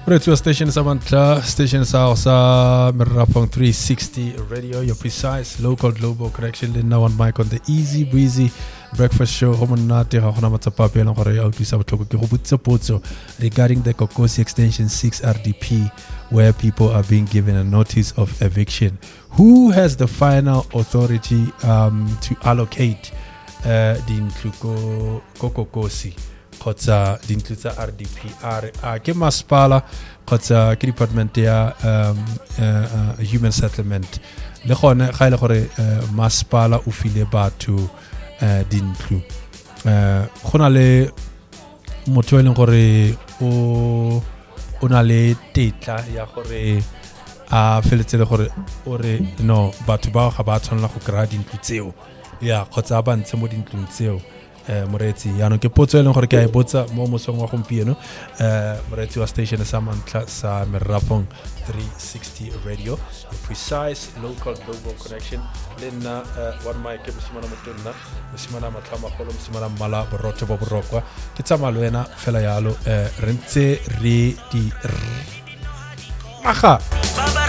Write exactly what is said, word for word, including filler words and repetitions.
Radio station Samantha, station sa sa Merrapong three sixty radio, your precise local global connection. Then now on mic on the easy breezy breakfast show. Homo nate ga gona matsapapi la gore ya utlisa botlhoko ke go botsa potso regarding the Kokosi extension six R D P, where people are being given a notice of eviction. Who has the final authority um, to allocate uh, the Ntluko Kokosi? Kotsa dintlu tsa R D P R a ke masipala kotsa ke department ya um, uh, uh, human settlement le gone ga ile gore uh, masipala o file batho uh, dintlu uh, gona le motho e leng gore o o na le tetla ya gore a feletse le gore ore no batho ba ga ba tshwanela go kra dintlu tseo ya kgotsa ba ntse mo dintlong tseo eh moretsi ya no ke potso e leng gore ke a e botsa mo mosong wa gompieno eh moretsi wa station sa Mantla sa Merrapong three sixty radio, a precise local global connection. Lena one mic ke mosimana motonna mosimana matlama golo mosimana mala borotho bo borokwa ke tsa malwena fela yalo eh re ntse re di aga